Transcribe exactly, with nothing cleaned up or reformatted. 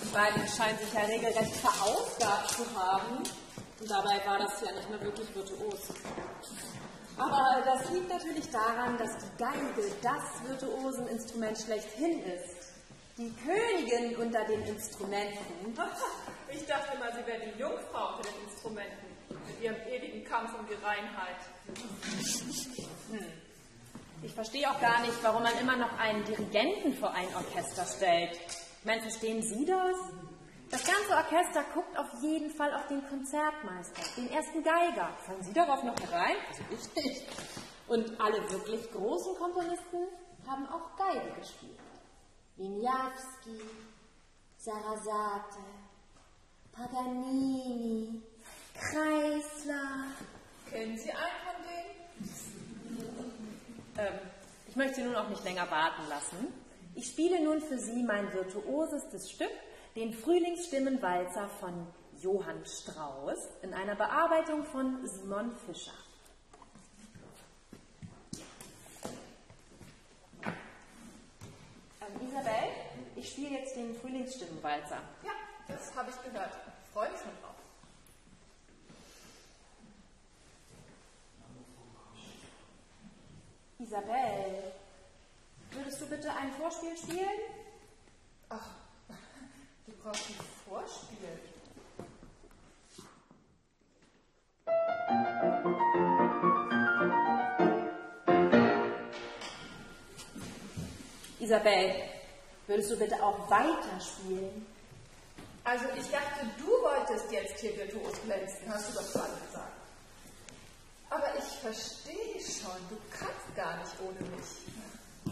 Die beiden scheinen sich ja regelrecht verausgabt zu haben. Und dabei war das ja nicht mehr wirklich virtuos. Aber das liegt natürlich daran, dass die Geige das Virtuoseninstrument schlechthin ist. Die Königin unter den Instrumenten. Ich dachte mal, sie wäre die Jungfrau unter den Instrumenten, mit ihrem ewigen Kampf um die Reinheit. Hm. Ich verstehe auch gar nicht, warum man immer noch einen Dirigenten vor ein Orchester stellt. Ich meine, verstehen Sie das? Das ganze Orchester guckt auf jeden Fall auf den Konzertmeister, den ersten Geiger. Fallen Sie darauf noch herein? Also ich nicht. Und alle wirklich großen Komponisten haben auch Geige gespielt. Wieniawski, Sarasate, Paganini, Kreisler. Kennen Sie einen von denen? Ähm, ich möchte Sie nun auch nicht länger warten lassen. Ich spiele nun für Sie mein virtuosestes Stück, den Frühlingsstimmenwalzer von Johann Strauss, in einer Bearbeitung von Simon Fischer. Ähm, Isabel, ich spiele jetzt den Frühlingsstimmenwalzer. Ja, das habe ich gehört. Ich freue mich schon drauf. Isabel, würdest du bitte ein Vorspiel spielen? Ach, du brauchst ein Vorspiel. Isabel, würdest du bitte auch weiterspielen? Also ich dachte, du wolltest jetzt hier virtuos glänzen, hast du doch gerade gesagt. Aber ich verstehe schon, du kannst gar nicht ohne mich.